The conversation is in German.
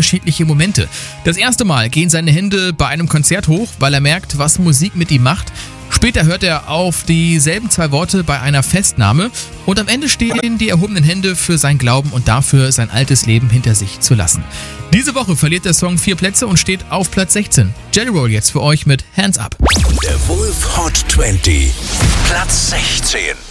unterschiedliche Momente. Das erste Mal gehen seine Hände bei einem Konzert hoch, weil er merkt, was Musik mit ihm macht. Später hört er auf dieselben 2 Worte bei einer Festnahme und am Ende stehen die erhobenen Hände für sein Glauben und dafür, sein altes Leben hinter sich zu lassen. Diese Woche verliert der Song 4 Plätze und steht auf Platz 16. Jelly Roll jetzt für euch mit Hands Up. Der Wolf Hot 20, Platz 16.